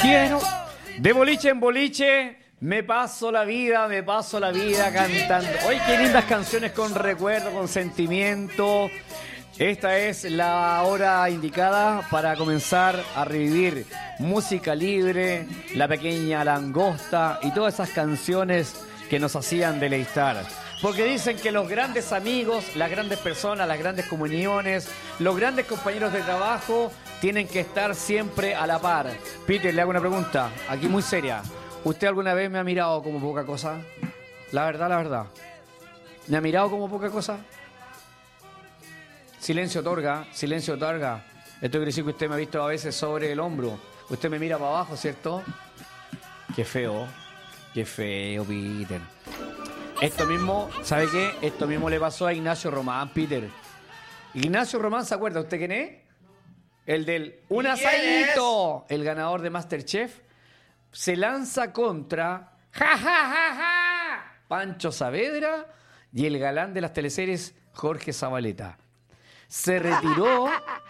quiero. De boliche en boliche, me paso la vida cantando. Oye, qué lindas canciones con recuerdo, con sentimiento. Esta es la hora indicada para comenzar a revivir música libre, La Pequeña Langosta y todas esas canciones que nos hacían deleitar. Porque dicen que los grandes amigos, las grandes personas, las grandes comuniones, los grandes compañeros de trabajo tienen que estar siempre a la par. Peter, le hago una pregunta, aquí muy seria. ¿Usted alguna vez me ha mirado como poca cosa? La verdad. ¿Me ha mirado como poca cosa? Silencio otorga. Esto quiere decir que usted me ha visto a veces sobre el hombro. Usted me mira para abajo, ¿cierto? Qué feo, Peter. Esto mismo, ¿sabe qué? Esto mismo le pasó a Ignacio Román, Peter. Ignacio Román, ¿se acuerda usted quién es? El del Un Asadito, el ganador de MasterChef, se lanza contra Pancho Saavedra y el galán de las teleseries, Jorge Zabaleta. Se retiró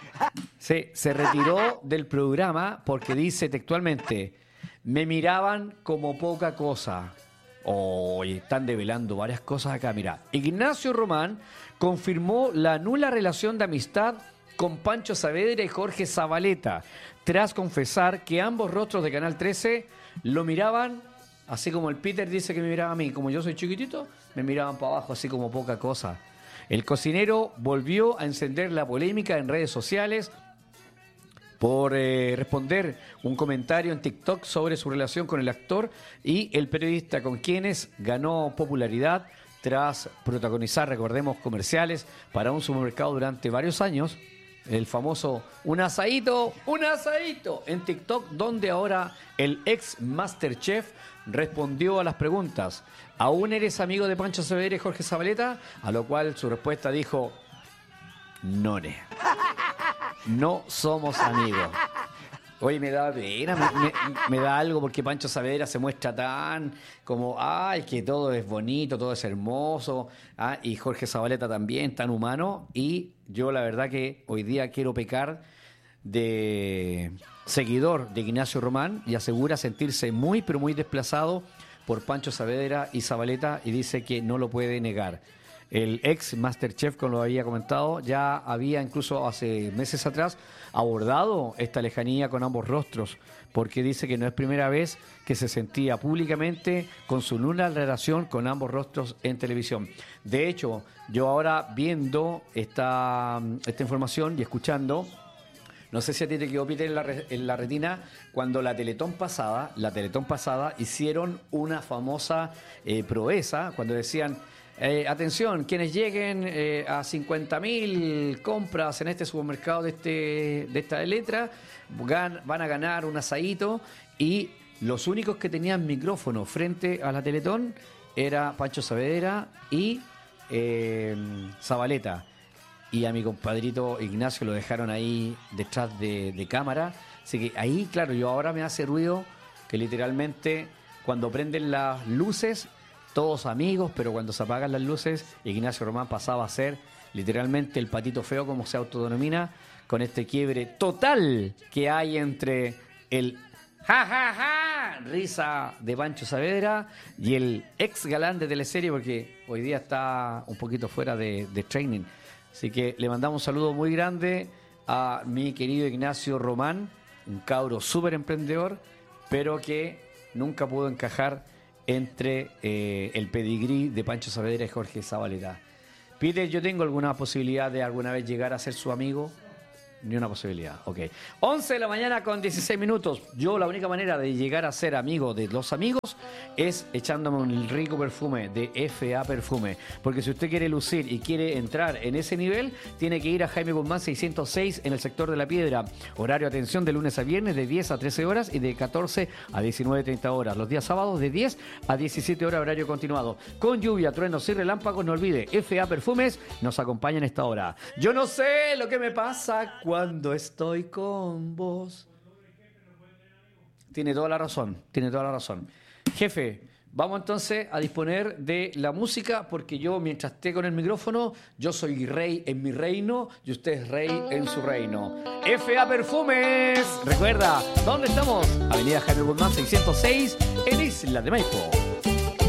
del programa porque dice textualmente, me miraban como poca cosa. Oye, están develando varias cosas acá. Mira, Ignacio Román confirmó la nula relación de amistad con Pancho Saavedra y Jorge Zabaleta, tras confesar que ambos rostros de Canal 13 lo miraban, así como el Peter dice que me miraba a mí, como yo soy chiquitito, me miraban para abajo, así como poca cosa. El cocinero volvió a encender la polémica en redes sociales por responder un comentario en TikTok sobre su relación con el actor y el periodista, con quienes ganó popularidad tras protagonizar, recordemos, comerciales para un supermercado durante varios años. El famoso un asadito en TikTok, donde ahora el ex Masterchef respondió a las preguntas. ¿Aún eres amigo de Pancho Saavedra y Jorge Zabaleta? A lo cual su respuesta dijo, no somos amigos. Oye, me da pena, me da algo porque Pancho Saavedra se muestra tan como, ay, que todo es bonito, todo es hermoso, y Jorge Zabaleta también, tan humano, y yo la verdad que hoy día quiero pecar de seguidor de Ignacio Román y asegura sentirse muy, pero muy desplazado por Pancho Saavedra y Zabaleta y dice que no lo puede negar. El ex Masterchef, como lo había comentado, ya había incluso hace meses atrás abordado esta lejanía con ambos rostros, porque dice que no es primera vez que se sentía públicamente con su nula relación con ambos rostros en televisión. De hecho, yo ahora viendo esta información y escuchando, no sé si a ti te quedó, Peter, en la retina, cuando la Teletón pasada hicieron una famosa proeza, cuando decían, atención, quienes lleguen a 50.000 compras en este supermercado de esta letra, van a ganar un asadito, y los únicos que tenían micrófono frente a la Teletón era Pancho Saavedra y Zabaleta. Y a mi compadrito Ignacio lo dejaron ahí detrás de cámara. Así que ahí, claro, yo ahora me hace ruido que literalmente cuando prenden las luces, todos amigos, pero cuando se apagan las luces, Ignacio Román pasaba a ser literalmente el patito feo, como se autodenomina, con este quiebre total que hay entre el risa de Pancho Saavedra y el ex galán de teleserie, porque hoy día está un poquito fuera de training. Así que le mandamos un saludo muy grande a mi querido Ignacio Román, un cabro súper emprendedor, pero que nunca pudo encajar entre el pedigrí de Pancho Saavedra y Jorge Zabaleta. Peter, ¿yo tengo alguna posibilidad de alguna vez llegar a ser su amigo? Ni una posibilidad, ok. 11 de la mañana con 16 minutos. Yo la única manera de llegar a ser amigo de los amigos es echándome un rico perfume de F.A. Perfume. Porque si usted quiere lucir y quiere entrar en ese nivel, tiene que ir a Jaime Guzmán 606 en el sector de La Piedra. Horario de atención de lunes a viernes de 10 a 13 horas y de 14 a 19:30 horas. Los días sábados de 10 a 17 horas, horario continuado. Con lluvia, truenos y relámpagos, no olvide, F.A. Perfumes nos acompaña en esta hora. Yo no sé lo que me pasa cuando estoy con vos. Tiene toda la razón. Jefe, Vamos entonces a disponer de la música, porque yo, mientras esté con el micrófono, yo soy rey en mi reino y usted es rey en su reino. F.A. Perfumes. Recuerda, ¿dónde estamos? Avenida Jaime Guzmán 606, en Isla de Maipo.